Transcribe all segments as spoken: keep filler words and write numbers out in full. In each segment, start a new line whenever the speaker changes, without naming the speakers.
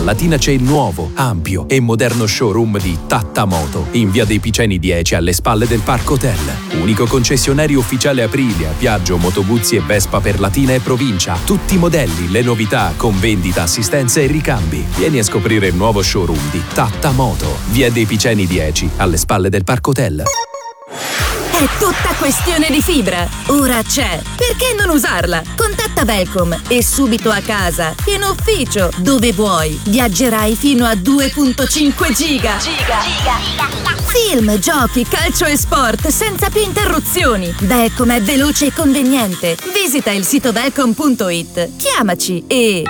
Latina c'è il nuovo, ampio e moderno showroom di Tattamoto in via dei Piceni dieci alle spalle del Parco Hotel. Unico concessionario ufficiale Aprilia, Piaggio, Moto Guzzi e Vespa per Latina e provincia. Tutti i modelli, le novità con vendita, assistenza e ricambi. Vieni a scoprire il nuovo showroom di Tattamoto, via dei Piceni dieci alle spalle del Parco Hotel.
È tutta questione di fibra. Ora c'è. Perché non usarla? Contatta Velcom e subito a casa, in ufficio, dove vuoi. Viaggerai fino a due virgola cinque giga. Giga. Giga. Film, giochi, calcio e sport senza più interruzioni. Velcom è veloce e conveniente. Visita il sito velcom punto it. Chiamaci e...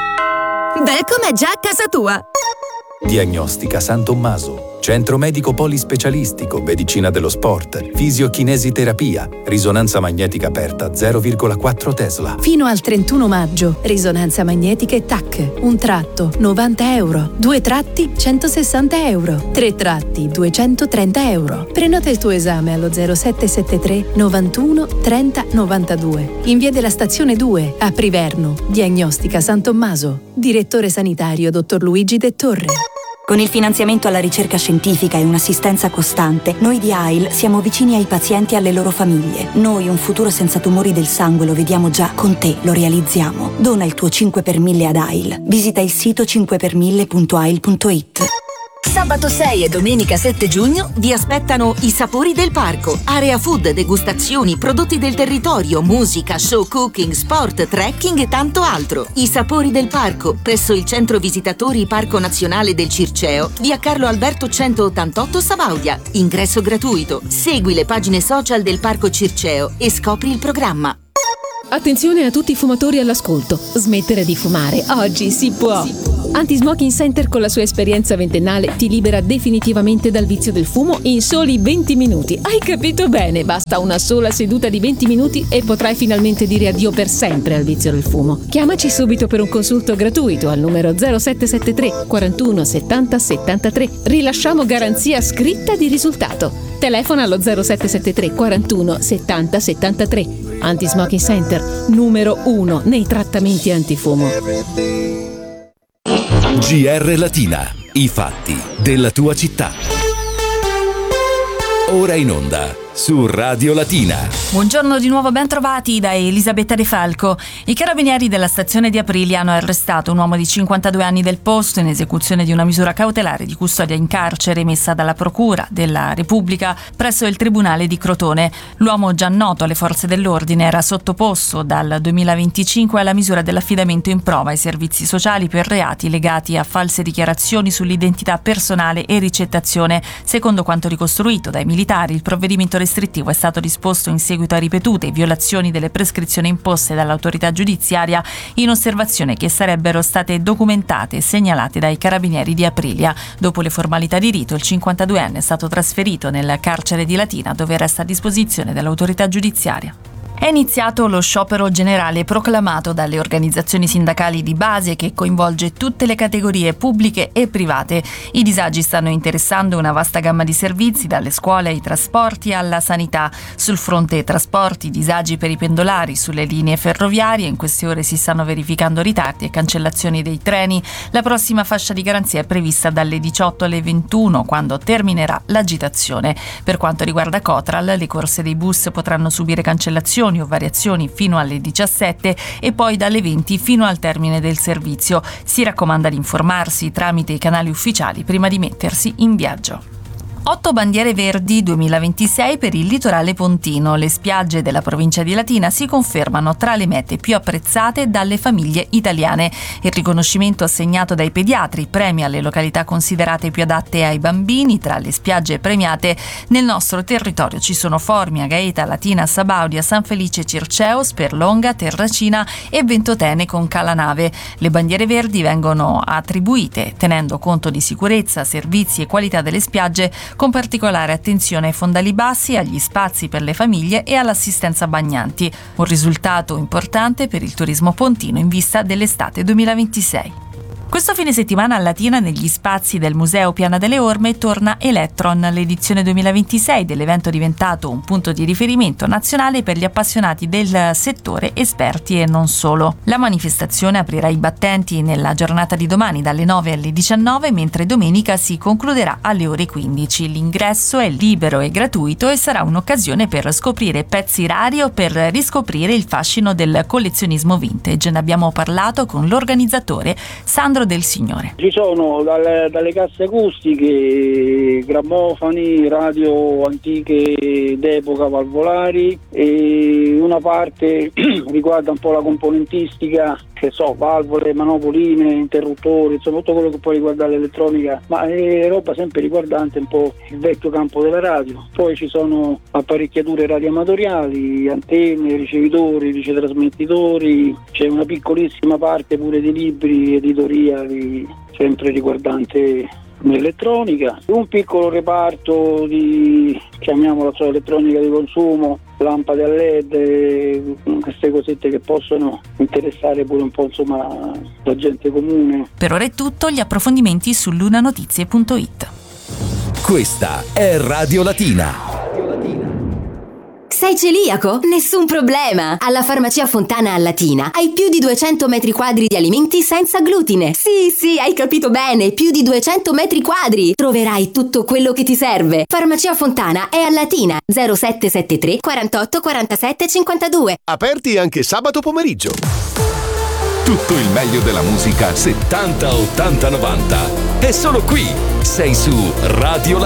Velcom è già a casa tua.
Diagnostica San Tommaso. Centro medico polispecialistico, medicina dello sport, fisiochinesiterapia, risonanza magnetica aperta zero virgola quattro Tesla.
Fino al trentuno maggio, risonanza magnetica e T A C. Un tratto novanta euro, due tratti centosessanta euro, tre tratti duecentotrenta euro. Prenota il tuo esame allo zero sette sette tre novantuno trenta novantadue. In via della stazione due, a Priverno. Diagnostica San Tommaso. Direttore sanitario dottor Luigi De Torre.
Con il finanziamento alla ricerca scientifica e un'assistenza costante, noi di A I L siamo vicini ai pazienti e alle loro famiglie. Noi un futuro senza tumori del sangue lo vediamo già, con te lo realizziamo. Dona il tuo cinque per mille ad A I L. Visita il sito cinque per mille punto a i l punto it.
Sabato sei e domenica sette giugno vi aspettano i Sapori del Parco. Area food, degustazioni, prodotti del territorio, musica, show cooking, sport, trekking e tanto altro. I Sapori del Parco, presso il centro visitatori Parco Nazionale del Circeo, via Carlo Alberto centottantotto Sabaudia. Ingresso gratuito. Segui le pagine social del Parco Circeo e scopri il programma.
Attenzione a tutti i fumatori all'ascolto. Smettere di fumare. Oggi si può. Anti-Smoking Center con la sua esperienza ventennale ti libera definitivamente dal vizio del fumo in soli venti minuti. Hai capito bene? Basta una sola seduta di venti minuti e potrai finalmente dire addio per sempre al vizio del fumo. Chiamaci subito per un consulto gratuito al numero zero sette sette tre quarantuno settanta settantatré. Rilasciamo garanzia scritta di risultato. Telefona allo zero sette sette tre quarantuno settanta settantatré. Anti-Smoking Center, numero uno nei trattamenti antifumo.
G R Latina, i fatti della tua città. Ora in onda su Radio Latina.
Buongiorno di nuovo, ben trovati da Elisabetta De Falco. I carabinieri della stazione di Aprilia hanno arrestato un uomo di cinquantadue anni del posto in esecuzione di una misura cautelare di custodia in carcere emessa dalla Procura della Repubblica presso il Tribunale di Crotone. L'uomo, già noto alle forze dell'ordine, era sottoposto dal duemilaventicinque alla misura dell'affidamento in prova ai servizi sociali per reati legati a false dichiarazioni sull'identità personale e ricettazione. Secondo quanto ricostruito dai militari, il provvedimento restrittivo è stato disposto in seguito a ripetute violazioni delle prescrizioni imposte dall'autorità giudiziaria, in osservazione che sarebbero state documentate e segnalate dai carabinieri di Aprilia. Dopo le formalità di rito, il cinquantaduenne è stato trasferito nel carcere di Latina, dove resta a disposizione dell'autorità giudiziaria. È iniziato lo sciopero generale proclamato dalle organizzazioni sindacali di base che coinvolge tutte le categorie pubbliche e private. I disagi stanno interessando una vasta gamma di servizi, dalle scuole ai trasporti alla sanità. Sul fronte trasporti, disagi per i pendolari sulle linee ferroviarie. In queste ore si stanno verificando ritardi e cancellazioni dei treni. La prossima fascia di garanzia è prevista dalle diciotto alle ventuno, quando terminerà l'agitazione. Per quanto riguarda Cotral, le corse dei bus potranno subire cancellazioni o variazioni fino alle diciassette e poi dalle venti fino al termine del servizio. Si raccomanda di informarsi tramite i canali ufficiali prima di mettersi in viaggio. Otto bandiere verdi duemilaventisei per il litorale pontino. Le spiagge della provincia di Latina si confermano tra le mete più apprezzate dalle famiglie italiane. Il riconoscimento assegnato dai pediatri premia le località considerate più adatte ai bambini. Tra le spiagge premiate nel nostro territorio ci sono Formia, Gaeta, Latina, Sabaudia, San Felice, Circeo, Sperlonga, Terracina e Ventotene con Calanave. Le bandiere verdi vengono attribuite tenendo conto di sicurezza, servizi e qualità delle spiagge, con particolare attenzione ai fondali bassi, agli spazi per le famiglie e all'assistenza bagnanti. Un risultato importante per il turismo pontino in vista dell'estate duemilaventisei. Questo fine settimana a Latina, negli spazi del Museo Piana delle Orme, torna Electron, l'edizione duemilaventisei dell'evento diventato un punto di riferimento nazionale per gli appassionati del settore, esperti e non solo. La manifestazione aprirà i battenti nella giornata di domani dalle nove alle diciannove, mentre domenica si concluderà alle ore quindici. L'ingresso è libero e gratuito e sarà un'occasione per scoprire pezzi rari o per riscoprire il fascino del collezionismo vintage. Ne abbiamo parlato con l'organizzatore Sandro Del Signore.
Ci sono dalle, dalle casse acustiche, grammofoni, radio antiche d'epoca, valvolari, e una parte riguarda un po' la componentistica, che so, valvole, manopoline, interruttori, insomma tutto quello che può riguardare l'elettronica, ma è roba sempre riguardante un po' il vecchio campo della radio. Poi ci sono apparecchiature radioamatoriali, antenne, ricevitori, ricetrasmettitori, c'è una piccolissima parte pure di libri editoriali sempre riguardante l'elettronica, un piccolo reparto di, chiamiamola so, elettronica di consumo, lampade a led, queste cosette che possono interessare pure un po' insomma la gente comune.
Per ora è tutto, gli approfondimenti su lunanotizie punto it.
Questa è Radio Latina.
Sei celiaco? Nessun problema! Alla Farmacia Fontana a Latina hai più di duecento metri quadri di alimenti senza glutine. Sì, sì, hai capito bene, più di duecento metri quadri. Troverai tutto quello che ti serve. Farmacia Fontana è a Latina, zero sette sette tre quarantotto quarantasette cinquantadue.
Aperti anche sabato pomeriggio. Tutto il meglio della musica settanta, ottanta, novanta. È solo qui. Sei su Radio Latina.